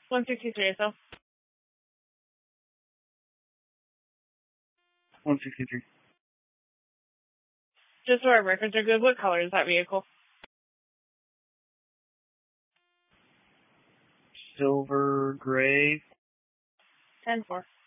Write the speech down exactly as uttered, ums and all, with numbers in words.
one sixty-three, so. one sixty-three. Just so our records are good, what color is that vehicle? Silver gray. ten four.